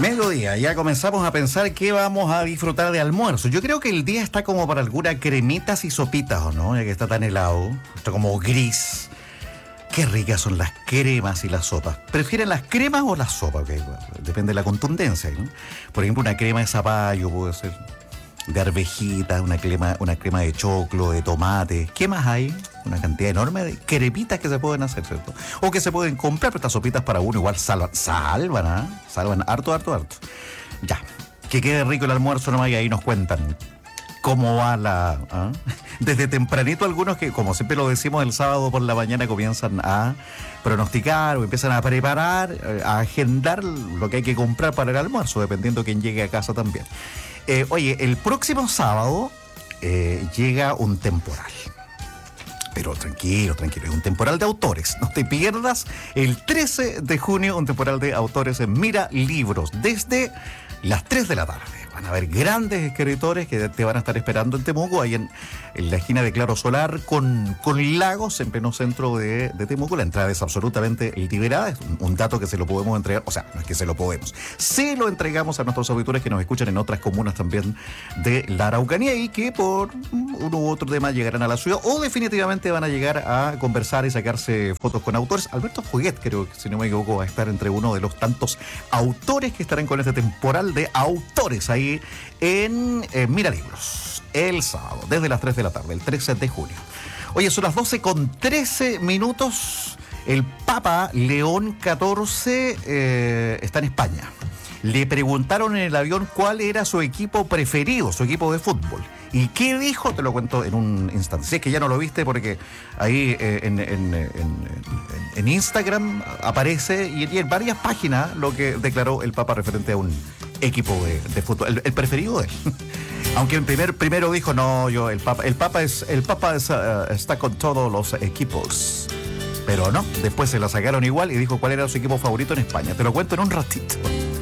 Mediodía, ya comenzamos a pensar qué vamos a disfrutar de almuerzo. Yo creo que el día está como para algunas cremitas y sopitas, ¿o no? Ya que está tan helado, está como gris. Qué ricas son las cremas y las sopas. ¿Prefieren las cremas o las sopas? Okay, bueno, depende de la contundencia, ¿no? Por ejemplo, una crema de zapallo puede ser, de arvejita, una crema de choclo, de tomate. ¿Qué más hay? Una cantidad enorme de cremitas que se pueden hacer, ¿cierto? O que se pueden comprar, pero estas sopitas para uno igual salvan, ¿ah? Salvan harto. Ya, que quede rico el almuerzo nomás y ahí nos cuentan cómo va desde tempranito algunos que, como siempre lo decimos, el sábado por la mañana comienzan a pronosticar o empiezan a preparar, a agendar lo que hay que comprar para el almuerzo, dependiendo de quién llegue a casa también. Oye, el próximo sábado llega un temporal. Pero tranquilo, es un temporal de autores. No te pierdas el 13 de junio, un temporal de autores en Mira Libros, desde las 3 de la tarde. Van a haber grandes escritores que te van a estar esperando en Temuco, ahí en la esquina de Claro Solar con Lagos, en pleno centro de Temuco. La entrada es absolutamente liberada, es un dato que se lo podemos entregar, o sea, no es que se lo podemos, se lo entregamos a nuestros auditores que nos escuchan en otras comunas también de la Araucanía y que por uno u otro tema llegarán a la ciudad o definitivamente van a llegar a conversar y sacarse fotos con autores. Alberto Joguet, creo que si no me equivoco, va a estar entre uno de los tantos autores que estarán con este temporal de autores ahí en Mira Libros, el sábado, desde las 3 de la tarde, el 13 de junio. Oye, son las 12:13. El Papa León XIV está en España. Le preguntaron en el avión cuál era su equipo preferido, su equipo de fútbol. ¿Y qué dijo? Te lo cuento en un instante. Si es que ya no lo viste, porque ahí en Instagram aparece y en varias páginas lo que declaró el Papa referente a un equipo de fútbol, el preferido de él. Aunque primero dijo, no, el Papa está con todos los equipos. Pero no, después se la sacaron igual y dijo cuál era su equipo favorito en España. Te lo cuento en un ratito.